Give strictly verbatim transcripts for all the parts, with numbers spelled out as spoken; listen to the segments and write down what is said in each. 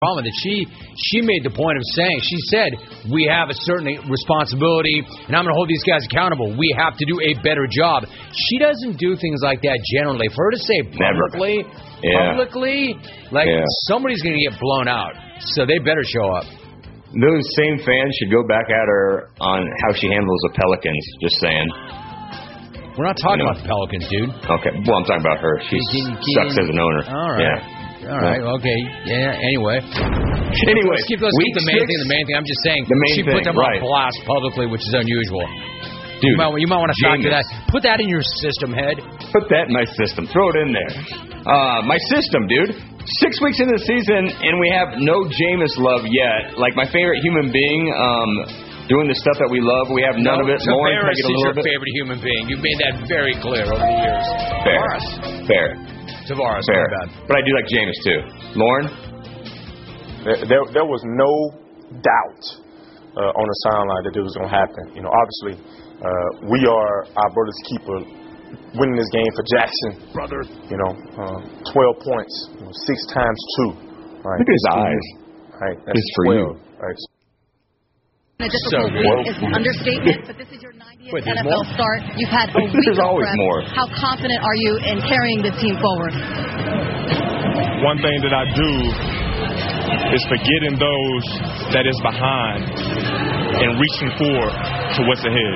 problem that she she made the point of saying, she said, we have a certain responsibility, and I'm going to hold these guys accountable. We have to do a better job. She doesn't do things like that generally. For her to say publicly, yeah. publicly, like yeah. somebody's going to get blown out, so they better show up. Those same fans should go back at her on how she handles the Pelicans, just saying. We're not talking you know. about the Pelicans, dude. Okay, well, I'm talking about her. She can, can, sucks as an owner. All right. Yeah. All right, okay. Yeah, anyway. Anyway, let's keep, let's keep the main six, thing the main thing. I'm just saying the main she thing, put them right. on blast publicly, which is unusual. Dude, you might, you might want to factor Jameis. that. Put that in your system, head. Put that in my system. Throw it in there. Uh, my system, dude. Six weeks into the season, and we have no Jameis love yet. Like, my favorite human being, um, doing the stuff that we love, we have none no, of it. Lauren, Tavares take it a is little your bit. favorite human being. You've made that very clear over the years. Fair. Tavares. Fair. Tavares, Fair. my bad. But I do like Jameis, too. Lauren? There, there was no doubt uh, on the sideline that it was going to happen. You know, obviously, uh, we are our brother's keeper, winning this game for Jackson. Brother. You know, uh, twelve points, you know, six times two. Right? Look at his eyes. Right, that's it's for twelve. you. Right. A difficult So, week is an understatement, but this is your ninetieth Wait, N F L more? start. You've had a week There's of always prep. more. How confident are you in carrying this team forward? One thing that I do is forgetting those that is behind and reaching forward to what's ahead.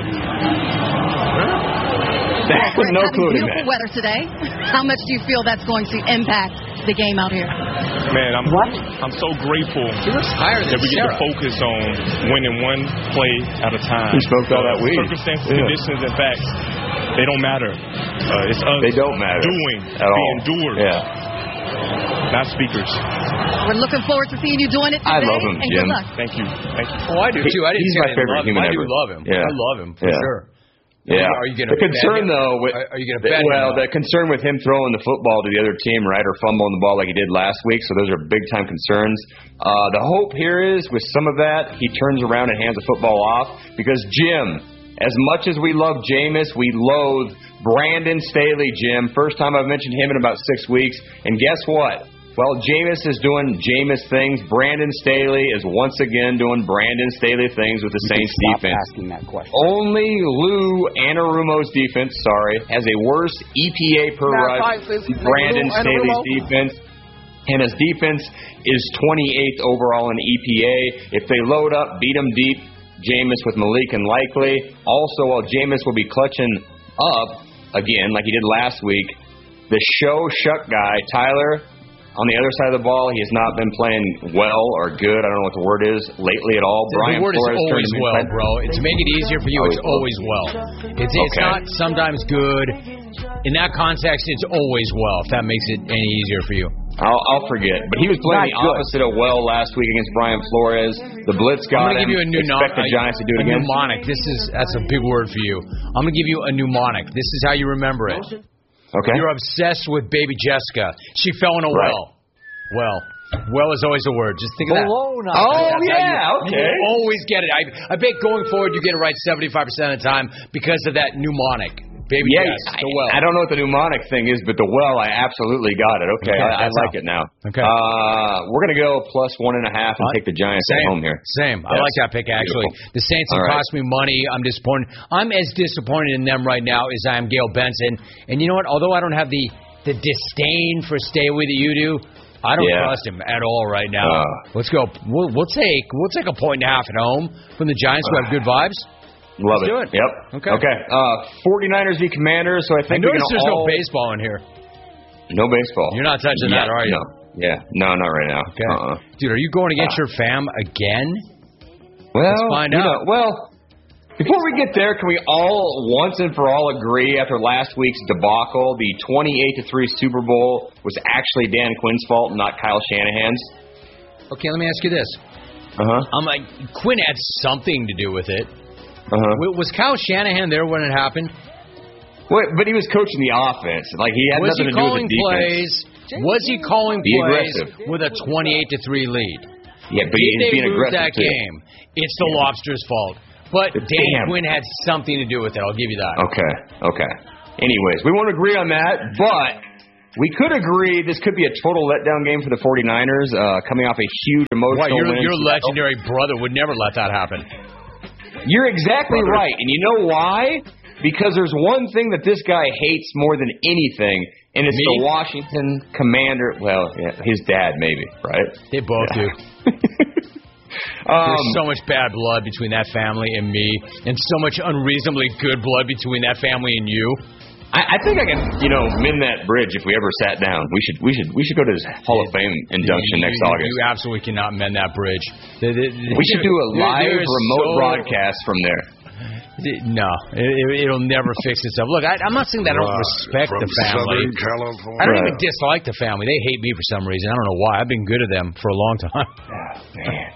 We're no having clue in beautiful that. weather today. How much do you feel that's going to impact the game out here? Man, I'm what? I'm so grateful that we get to focus on winning one play at a time. He smoked all that weed. Circumstances, yeah. conditions, and facts, they don't matter. Uh, it's us they don't matter doing, at all. being doers, yeah. not speakers. We're looking forward to seeing you doing it today. I love him, and Jim. Good luck. Thank you. Thank you. Oh, I do too. I didn't He's say my I didn't favorite love him. human I do ever. love him. Yeah. I love him for yeah. sure. Yeah. Are you going to the concern him? though? With, are, are you going to bet Well, him, the concern with him throwing the football to the other team, right, or fumbling the ball like he did last week. So those are big time concerns. Uh, the hope here is with some of that, he turns around and hands the football off because Jim. As much as we love Jameis, we loathe Brandon Staley, Jim. First time I've mentioned him in about six weeks. And guess what? While Jameis is doing Jameis things, Brandon Staley is once again doing Brandon Staley things with the you Saints stop defense. Asking that question. Only Lou Anarumo's defense, sorry, has a worse E P A per rush than Brandon Staley's defense. And his defense is twenty-eighth overall in E P A. If they load up, beat them deep, Jameis with Malik and Likely. Also, while Jameis will be clutching up again like he did last week, the show shuck guy, Tyler, on the other side of the ball, he has not been playing well or good. I don't know what the word is lately at all. The Brian word Flores is always well, play. bro. To make it easier for you, always it's always well. It's, it's okay. not sometimes good. In that context, it's always well, if that makes it any easier for you. I'll, I'll forget. But he was playing the opposite of well last week against Brian Flores. The blitz got I'm going to give you a new Expect the Giants to do it a again. mnemonic. This is that's a big word for you. I'm going to give you a mnemonic. This is how you remember it. Okay. You're obsessed with baby Jessica. She fell in a Right. well. Well, well is always a word. Just think of that. Oh, That's yeah, how you, okay. You always get it. I, I bet going forward you get it right seventy-five percent of the time because of that mnemonic. Baby Yeah, Jess, the well. I, I don't know what the mnemonic thing is, but the well, I absolutely got it. Okay, Okay, I, I that's like how. it now. Okay. Uh, we're going to go plus one and a half and take the Giants Same. at home here. Same. I Yes. like that pick, actually. Beautiful. The Saints have All right. cost me money. I'm disappointed. I'm as disappointed in them right now as I am Gail Benson. And you know what? Although I don't have the, the disdain for Staley that you do, I don't Yeah. trust him at all right now. Uh. Let's go. We'll, we'll take we'll take a point and a half at home from the Giants who have good vibes. Love Let's it. do it. Yep. Okay. Okay. Uh, 49ers v. Commanders, so I I think we notice can there's all... no baseball in here. No baseball. You're not touching Yeah, that, are you? No. Yeah. No, not right now. Okay. Uh-uh. Dude, are you going against Uh. your fam again? Well, Let's find you out. know, well, before we get there, can we all once and for all agree after last week's debacle, the twenty-eight to three Super Bowl was actually Dan Quinn's fault, not Kyle Shanahan's? Okay, let me ask you this. Uh-huh. I'm like, Quinn had something to do with it. Uh-huh. Was Kyle Shanahan there when it happened? Wait, but he was coaching the offense. Like, he had Was nothing he to do with calling the defense. plays? Was he calling Be plays aggressive. with a twenty-eight to three lead? Yeah, but Did he's they being lose aggressive that too. game? It's the Yeah. Lobster's fault. But But Dan damn. Quinn had something to do with it. I'll give you that. Okay, okay. Anyways, we won't agree on that, but we could agree this could be a total letdown game for the 49ers, uh, coming off a huge emotional What, your, win. your legendary brother would never let that happen. You're exactly brother. right. And you know why? Because there's one thing that this guy hates more than anything, and it's Me? the Washington Commander. Well, yeah, his dad, maybe, right? They both yeah. do. um, There's so much bad blood between that family and me, and so much unreasonably good blood between that family and you. I, I think I can, you know, mend that bridge if we ever sat down. We should, we should, we should go to his Hall of Fame induction you, next you, August. You absolutely cannot mend that bridge. The, the, the, we should do a live remote so, broadcast from there. No, it, it'll never fix itself. Look, I, I'm not saying that I don't respect From the family. California. I don't even dislike the family. They hate me for some reason. I don't know why. I've been good to them for a long time. Oh, man.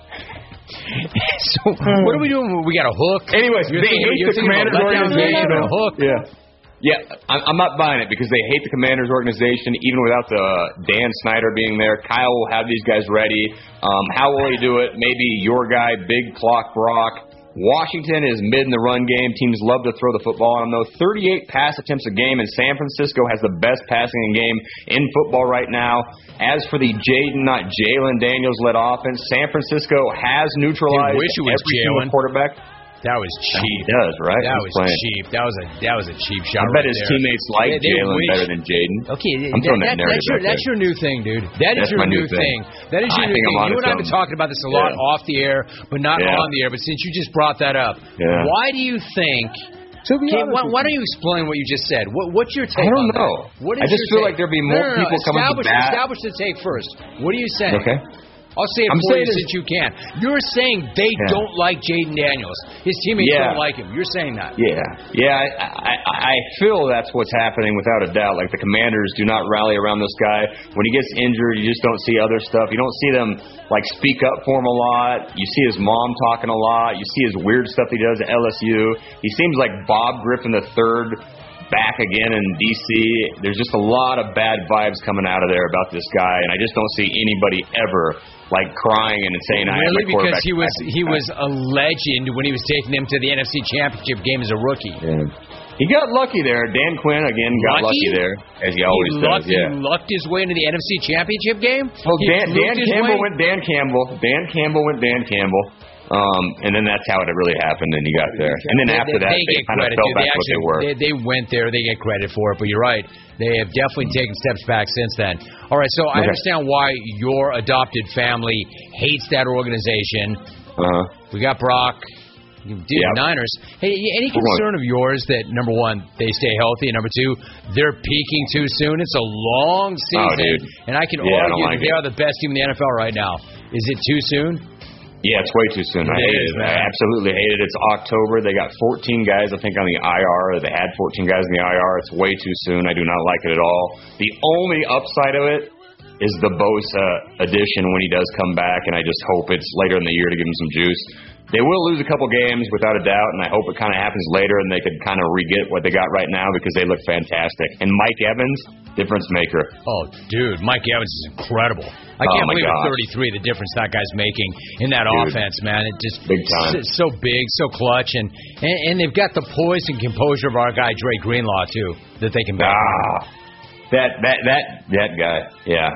So, what are we doing? We got a hook. Anyways, you're they thinking, hate the Commanders organization. A hook. Yeah. Yeah, I'm not buying it because they hate the Commanders organization, even without the Dan Snyder being there. Kyle will have these guys ready. Um, how will he do it? Maybe your guy, Big Clock Brock. Washington is mid in the run game. Teams love to throw the football on them, though. thirty-eight pass attempts a game, and San Francisco has the best passing game in football right now. As for the Jaden, not Jalen Daniels-led offense, San Francisco has neutralized wish it was every Jalen. single quarterback. That was cheap. He does, right? That He's was playing. cheap. That was a that was a cheap shot. I bet right his there. teammates like they, they Jalen wish. better than Jaden. Okay, I'm throwing that, that, that that's, your, that's your new thing, dude. That is that's your my new new thing. thing. That is your I new think thing. I'm You and I have been talking about this a lot yeah. off the air, but not yeah. on the air. But since you just brought that up, yeah. why do you think? To be okay, honest why, why don't you explain what you just said? What, what's your take? I don't on know. That? What is I just your feel take? like there'd be more no, no, no, people coming to bat. Establish the take first. What are you saying? Okay. I'll say it I'm for you saying since you can. You're saying they yeah. don't like Jaden Daniels. His teammates yeah. don't like him. You're saying that. Yeah. Yeah, I, I, I feel that's what's happening without a doubt. Like, the Commanders do not rally around this guy. When he gets injured, you just don't see other stuff. You don't see them, like, speak up for him a lot. You see his mom talking a lot. You see his weird stuff he does at L S U. He seems like Bob Griffin the third back again in D C. There's just a lot of bad vibes coming out of there about this guy, and I just don't see anybody ever like crying and saying, "I am really a quarterback." Because he was he was a legend when he was taking them to the N F C Championship game as a rookie. Yeah. He got lucky there. Dan Quinn again got lucky, lucky there, as he always he does. Lucked, yeah, he lucked his way into the N F C Championship game. Well, he Dan, Dan Campbell way. went Dan Campbell. Dan Campbell went Dan Campbell. Um, and then that's how it really happened, and he got there. And then they, after they, that, they, they, they kind of fell dude. back they what actually, they were. They, they went there. They get credit for it. But you're right. They have definitely taken steps back since then. All right, so I okay. understand why your adopted family hates that organization. Uh-huh. We got Brock. Dude, yep. Niners. Hey, any concern of yours that, number one, they stay healthy, and number two, they're peaking too soon? It's a long season, oh, dude. and I can yeah, argue I like that they it. are the best team in the N F L right now. Is it too soon? Yeah, it's way too soon. I hate it. I absolutely hate it. It's October. They got fourteen guys, I think, on the I R. Or they had fourteen guys in the I R. It's way too soon. I do not like it at all. The only upside of it is the Bosa addition when he does come back, and I just hope it's later in the year to give him some juice. They will lose a couple games without a doubt, and I hope it kind of happens later and they could kind of re-get what they got right now because they look fantastic. And Mike Evans, difference maker. Oh, dude, Mike Evans is incredible. I can't oh believe gosh. at thirty-three the difference that guy's making in that dude, offense, man. It just big time. So, so big, so clutch, and, and and they've got the poise and composure of our guy Dre Greenlaw too that they can back. Ah, that that that that guy, yeah.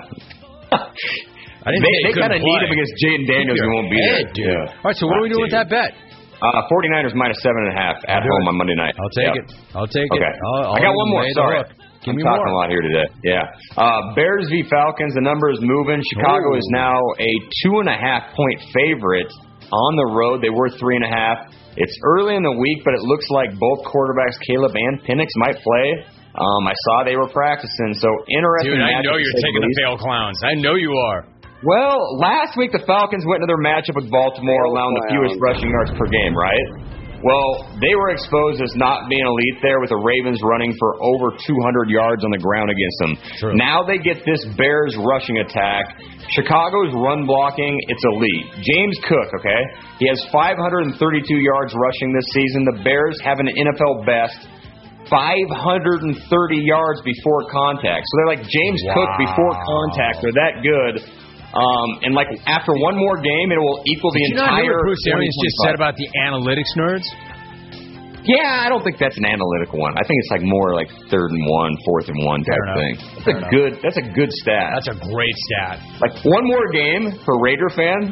I didn't they they kind of need him against Jaden Daniels, who won't be head, there. Dude. Yeah. All right, so what are we doing with that bet? Uh, 49ers minus seven and a half at home on Monday night. I'll take yep. it. I'll take okay. it. I'll, I'll I got one more. Sorry. Give I'm me talking more. a lot here today. Yeah. Uh, Bears v. Falcons. The number is moving. Chicago Ooh. is now a two and a half point favorite on the road. They were three and a half. It's early in the week, but it looks like both quarterbacks, Caleb and Penix, might play. Um, I saw they were practicing. So interesting. Dude, I know you're taking the fail clowns. I know you are. Well, last week the Falcons went into their matchup with Baltimore, allowing the fewest rushing yards per game, right? Well, they were exposed as not being elite there with the Ravens running for over two hundred yards on the ground against them. True. Now they get this Bears rushing attack. Chicago's run blocking, it's elite. James Cook, okay? He has five hundred thirty-two yards rushing this season. The Bears have an N F L best five hundred thirty yards before contact. So they're like James wow. Cook before contact. They're that good. Um, and like after one more game, it will equal Did the you entire. Not hear what Bruce Arians just said about the analytics nerds? Yeah, I don't think that's an analytical one. I think it's like more like third and one, fourth and one type thing. That's Fair a enough. good. That's a good stat. That's a great stat. Like one more game for Raider fan.